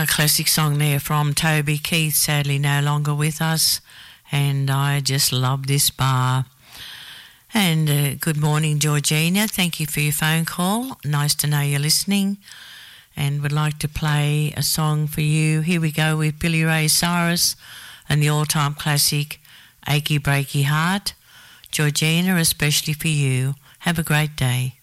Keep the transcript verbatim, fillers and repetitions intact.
A classic song there from Toby Keith, sadly no longer with us, and I just love this bar. And uh, good morning, Georgina. Thank you for your phone call. Nice to know you're listening, and would like to play a song for you. Here we go with Billy Ray Cyrus and the all-time classic Achy Breaky Heart. Georgina, especially for you. Have a great day.